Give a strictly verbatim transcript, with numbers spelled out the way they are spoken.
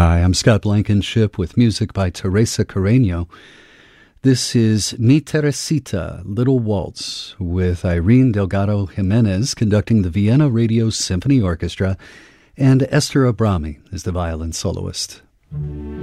Hi, I'm Scott Blankenship with music by Teresa Carreño. This is Mi Teresita, Little Waltz, with Irene Delgado Jimenez conducting the Vienna Radio Symphony Orchestra, and Esther Abrami is the violin soloist.